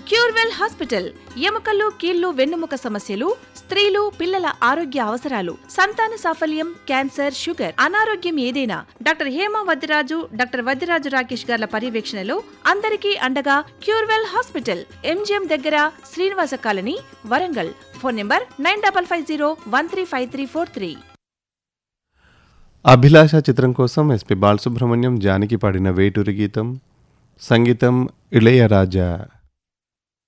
Curewell hospital. ఎముకలు, కీళ్లు, వెన్నుముక సమస్యలు, స్త్రీలు, పిల్లల ఆరోగ్య అవసరాలు, సంతాన సాఫల్యం, క్యాన్సర్, షుగర్, అనారోగ్యం ఏదైనా డాక్టర్ హేమ వద్దిరాజు, డాక్టర్ వద్దిరాజు రాకేష్ గార్ల పర్యవేక్షణలో అందరికీ అండగా క్యూర్వెల్ హాస్పిటల్, ఎంజిఎం దగ్గర, Srinivasa colony, Warangal. Phone number 9550135343. అభిలాష చిత్రం కోసం ఎస్పి బాలసుబ్రహ్మణ్యం, జానకి పాడిన వేటూరి గీతం, సంగీతం ఇళయరాజా.